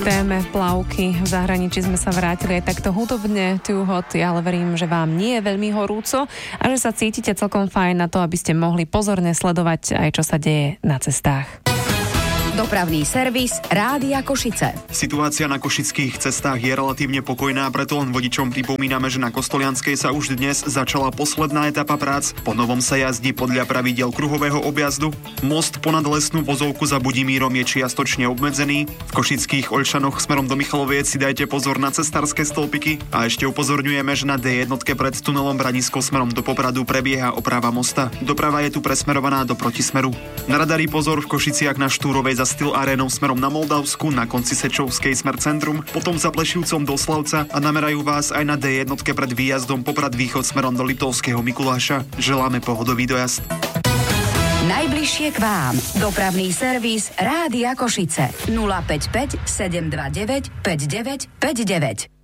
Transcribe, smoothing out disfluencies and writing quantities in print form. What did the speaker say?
téme plavky. V zahraničí sme sa vrátili aj takto hudobne, too hot, ale verím, že vám nie je veľmi horúco a že sa cítite celkom fajn na to, aby ste mohli pozorne sledovať aj čo sa deje na cestách. Dopravný servis Rádia Košice. Situácia na košických cestách je relatívne pokojná, preto len vodičom pripomíname, že na Kostolianskej sa už dnes začala posledná etapa prác. Po novom sa jazdí podľa pravidiel kruhového objazdu. Most ponad lesnú vozovku za Budimírom je čiastočne obmedzený. V košických Oľšanoch smerom do Michaloviec si dajte pozor na cestárske stĺpiky a ešte upozorňujeme, že na D1 pred tunelom Branisko smerom do Popradu prebieha oprava mosta. Doprava je tu presmerovaná do protismeru. Na radari pozor v Košiciach na Štúrovej za Styl arénou smerom na Moldavsku, na konci Sečovskej smer centrum, potom za Plešivcom do Slavca a namerajú vás aj na D1 pred výjazdom Poprad východ smerom do Liptovského Mikuláša. Želáme pohodový dojazd. Najbližšie k vám. Dopravný servis Rádia Košice. 055 729 5959.